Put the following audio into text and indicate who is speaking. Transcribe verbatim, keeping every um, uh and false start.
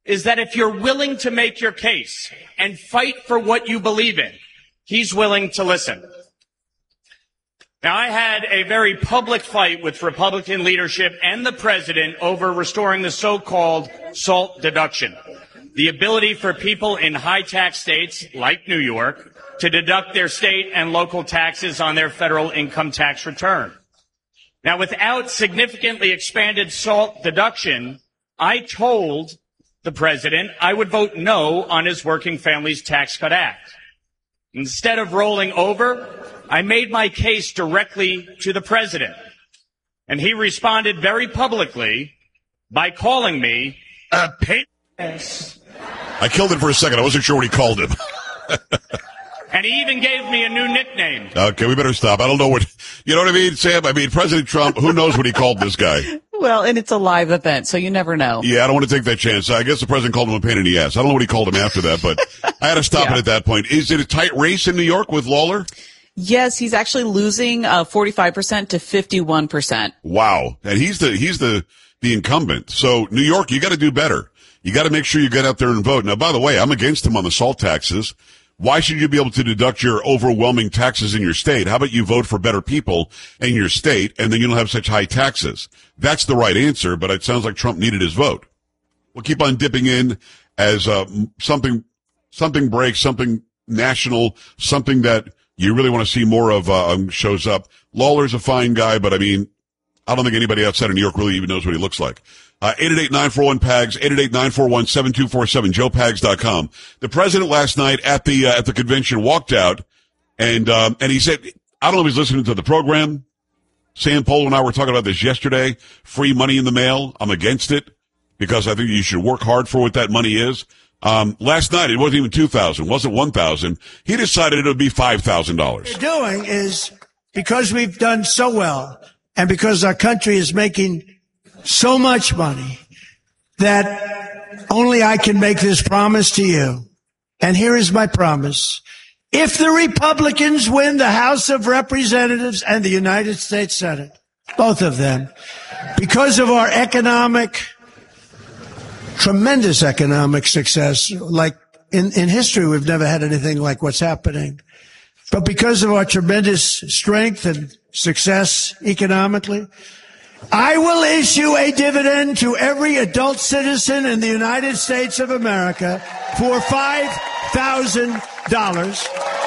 Speaker 1: is that if you're willing to make your case and fight for what you believe in, he's willing to listen. Now, I had a very public fight with Republican leadership and the president over restoring the so-called SALT deduction, the ability for people in high-tax states like New York to deduct their state and local taxes on their federal income tax return. Now, without significantly expanded SALT deduction, I told the president I would vote no on his Working Families Tax Cut Act. Instead of rolling over, I made my case directly to the president, and he responded very publicly by calling me a penis.
Speaker 2: I killed it for a second. I wasn't sure what he called him.
Speaker 1: And he even gave me a new nickname.
Speaker 2: Okay, we better stop. I don't know what, you know what I mean, Sam? I mean, President Trump, who knows what he called this guy?
Speaker 3: Well, and it's a live event, so you never know.
Speaker 2: Yeah, I don't want to take that chance. I guess the president called him a pain in the ass. I don't know what he called him after that, but I had to stop yeah. it at that point. Is it a tight race in New York with Lawler?
Speaker 3: Yes, he's actually losing uh, forty-five percent to fifty-one percent.
Speaker 2: Wow. And he's the, he's the, the incumbent. So New York, you got to do better. You got to make sure you get out there and vote. Now, by the way, I'm against him on the SALT taxes. Why should you be able to deduct your overwhelming taxes in your state? How about you vote for better people in your state, and then you don't have such high taxes? That's the right answer, but it sounds like Trump needed his vote. We'll keep on dipping in as uh, something something breaks, something national, something that you really want to see more of uh, shows up. Lawler's a fine guy, but I mean, I don't think anybody outside of New York really even knows what he looks like. Uh, eight eight eight, nine four one, P A G S, eight eight eight, nine four one, seven two four seven, joe pags dot com. The president last night at the, uh, at the convention walked out and, um, and he said, I don't know if he's listening to the program. Sam Polo and I were talking about this yesterday. Free money in the mail. I'm against it because I think you should work hard for what that money is. Um, last night it wasn't even two thousand, wasn't one thousand. He decided it would be five thousand dollars.
Speaker 4: What we're doing is because we've done so well and because our country is making so much money that only I can make this promise to you. And here is my promise. If the Republicans win the House of Representatives and the United States Senate, both of them, because of our economic, tremendous economic success, like in, in history, we've never had anything like what's happening. But because of our tremendous strength and success economically, I will issue a dividend to every adult citizen in the United States of America for five thousand dollars.